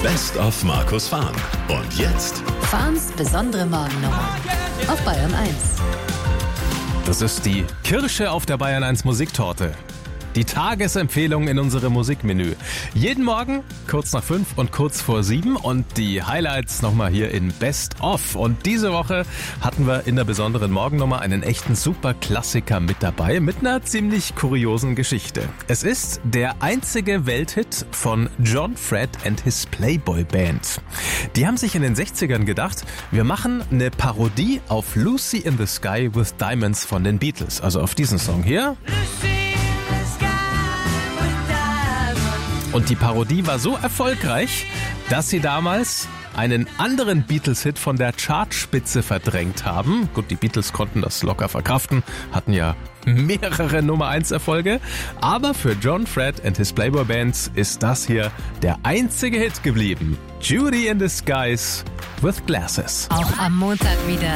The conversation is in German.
Best of Markus Fahn. Und jetzt Fahns besondere Morgennummer auf Bayern 1. Das ist die Kirsche auf der Bayern 1 Musiktorte. Die Tagesempfehlung in unserem Musikmenü. Jeden Morgen kurz nach 5 und kurz vor 7 und die Highlights nochmal hier in Best of. Und diese Woche hatten wir in der besonderen Morgennummer einen echten Superklassiker mit dabei, mit einer ziemlich kuriosen Geschichte. Es ist der einzige Welthit von John Fred and his Playboy Band. Die haben sich in den 60ern gedacht, wir machen eine Parodie auf Lucy in the Sky with Diamonds von den Beatles. Also auf diesen Song hier. Und die Parodie war so erfolgreich, dass sie damals einen anderen Beatles-Hit von der Chartspitze verdrängt haben. Gut, die Beatles konnten das locker verkraften, hatten ja mehrere Nummer-1-Erfolge. Aber für John Fred and his Playboy Bands ist das hier der einzige Hit geblieben. Judy in the Skies with Glasses. Auch am Montag wieder